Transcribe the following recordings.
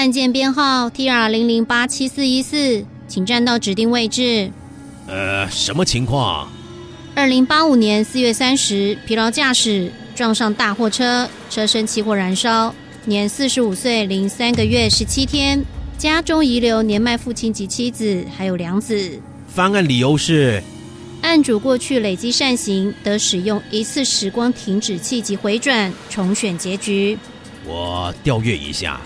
案件编号 TR00874414，请站到指定位置。 什么情况 ？2085年4月30，疲劳驾驶撞上大货车，车身起火燃烧，年45岁零3个月17天，家中遗留年迈父亲及妻子，还有2子。 翻案理由是， 案主过去累积善行，得使用一次时光停止器及回转，重选结局。 我调阅一下。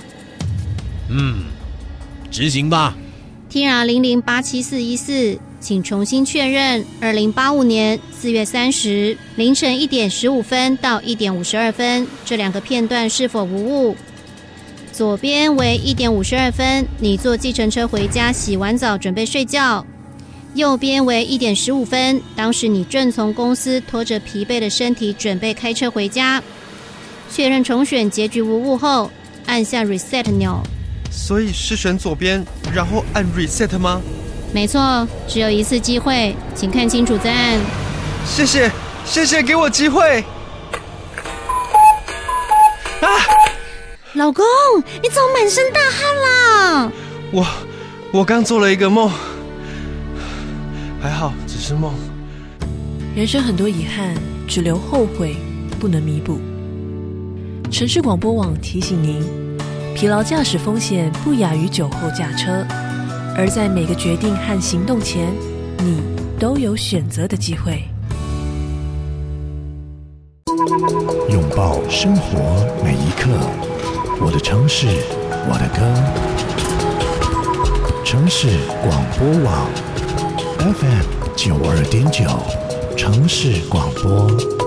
执行吧。 TR00874414，请重新确认2085年4月30凌晨1点15分到1点52分这2个片段是否无误？左边为1点52分，你坐计程车回家，洗完澡准备睡觉；右边为1点15分，当时你正从公司拖着疲惫的身体准备开车回家。确认重选结局无误后，按下 Reset 钮。 所以是选左边，然后按 Reset 吗？ 没错，只有一次机会，请看清楚再按。 谢谢给我机会。 老公，你怎么满身大汗啦？ 我刚做了一个梦，还好只是梦。 人生很多遗憾，只留后悔，不能弥补。城市广播网提醒您，疲劳驾驶风险不亚于酒后驾车，而在每个决定和行动前，你都有选择的机会。 拥抱生活每一刻，我的城市，我的歌。城市广播网 FM 92.9，城市广播。